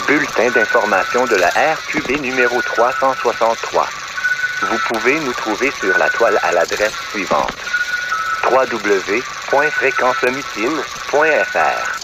Bulletin d'information de la RQB numéro 363. Vous pouvez nous trouver sur la toile à l'adresse suivante: www.fréquencemucine.fr.